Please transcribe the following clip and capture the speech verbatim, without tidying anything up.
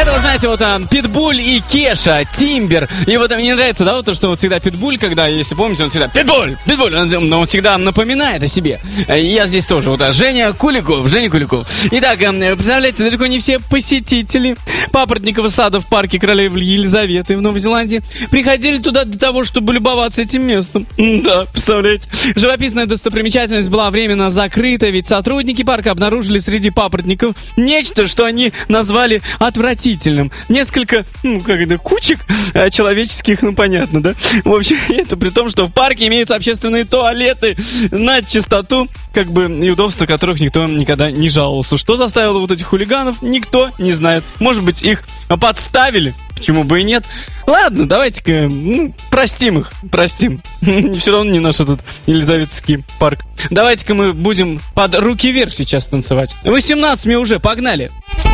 Это, вы знаете, вот а, Питбуль и Кеша, Тимбер. И вот мне нравится, да, вот то, что вот всегда Питбуль, когда, если помните, он всегда Питбуль, Питбуль, он, он всегда напоминает о себе. И я здесь тоже, вот, а, Женя Куликов, Женя Куликов. Итак, представляете, далеко не все посетители Папоротникового сада в парке королевы Елизаветы в Новой Зеландии приходили туда для того, чтобы любоваться этим местом. Да, представляете. Живописная достопримечательность была временно закрыта, ведь сотрудники парка обнаружили среди папоротников нечто, что они назвали отвратительным. Несколько, ну, как это, кучек э, человеческих, ну, понятно, да? В общем, это при том, что в парке имеются общественные туалеты на чистоту, как бы, и удобства которых никто никогда не жаловался. Что заставило вот этих хулиганов, никто не знает. Может быть, их подставили? Почему бы и нет? Ладно, давайте-ка, ну, простим их, простим. Все равно не наш этот Елизаветский парк. Давайте-ка мы будем под руки вверх сейчас танцевать. восемнадцать мне уже, погнали!